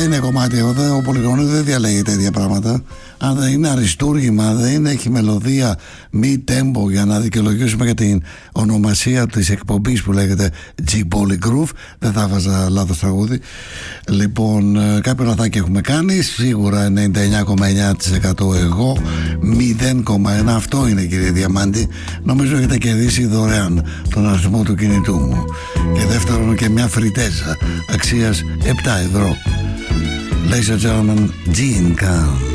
δεν είναι κομμάτι. Ο Πολυγωνίου δεν διαλέγει τέτοια πράγματα. Αν δεν είναι αριστούργημα, δεν έχει μελωδία, μη τέμπο, για να δικαιολογήσουμε για την ονομασία της εκπομπής που λέγεται G-Poly Groove, δεν θα βάζα λάθος τραγούδι. Λοιπόν, κάποιο λαθάκι έχουμε κάνει. Σίγουρα 99,9% εγώ, 0,1% αυτό είναι, κύριε Διαμάντη. Νομίζω έχετε κερδίσει δωρεάν τον αριθμό του κινητού μου. Και δεύτερον, και μια φριτέζα αξίας 7 ευρώ. Ladies and gentlemen, Gene Khan.